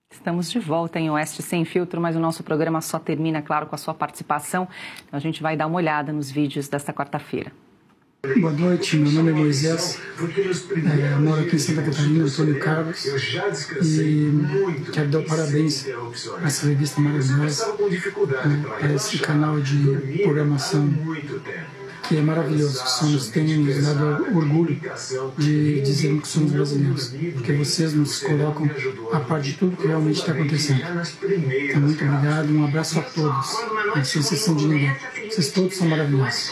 Estamos de volta em Oeste Sem Filtro, mas o nosso programa só termina, claro, com a sua participação. Então a gente vai dar uma olhada nos vídeos desta quarta-feira. Boa noite, meu nome é Moisés, moro aqui em Santa Catarina, Antônio Carlos, e quero dar parabéns a essa revista maravilhosa, a esse canal de programação que é maravilhoso, tem nos dado orgulho de dizermos que somos brasileiros, porque vocês nos colocam a par de tudo que realmente está acontecendo. Então, muito obrigado, um abraço a todos, sem exceção de ninguém, vocês todos são maravilhosos.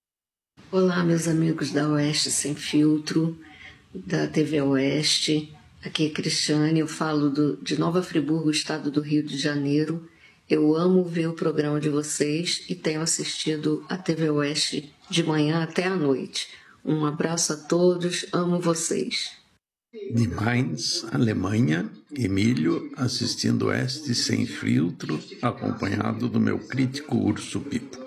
Olá, meus amigos da Oeste Sem Filtro, da TV Oeste. Aqui é Cristiane, eu falo de Nova Friburgo, estado do Rio de Janeiro. Eu amo ver o programa de vocês e tenho assistido a TV Oeste de manhã até à noite. Um abraço a todos, amo vocês. De Mainz, Alemanha, Emílio, assistindo Oeste Sem Filtro, acompanhado do meu crítico urso Pipo.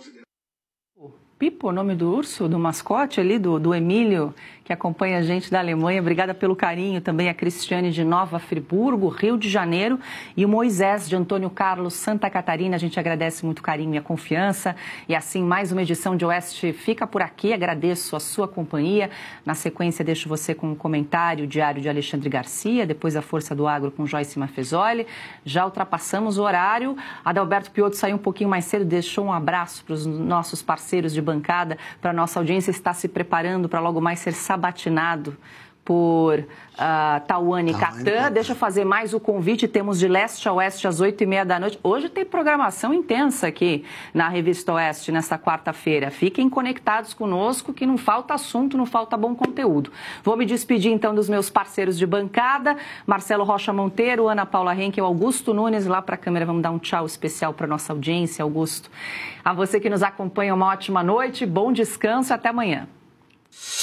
Pipo, o nome do urso, do mascote ali, do Emílio, que acompanha a gente da Alemanha. Obrigada pelo carinho também a Cristiane de Nova Friburgo, Rio de Janeiro, e o Moisés de Antônio Carlos, Santa Catarina. A gente agradece muito o carinho e a confiança. E assim, mais uma edição de Oeste fica por aqui. Agradeço a sua companhia. Na sequência, deixo você com um comentário diário de Alexandre Garcia, depois a Força do Agro com Joyce Mafezoli. Já ultrapassamos o horário. Adalberto Piotto saiu um pouquinho mais cedo, deixou um abraço para os nossos parceiros de bancada, para a nossa audiência estar se preparando para logo mais ser sabatinado por Tawane Catan. Deixa eu fazer mais o convite, temos de leste a oeste às 8h30 da noite. Hoje tem programação intensa aqui na Revista Oeste, nesta quarta-feira. Fiquem conectados conosco que não falta assunto, não falta bom conteúdo. Vou me despedir então dos meus parceiros de bancada, Marcelo Rocha Monteiro, Ana Paula Henkel, Augusto Nunes, lá para a câmera. Vamos dar um tchau especial para a nossa audiência, Augusto. A você que nos acompanha, uma ótima noite, bom descanso e até amanhã.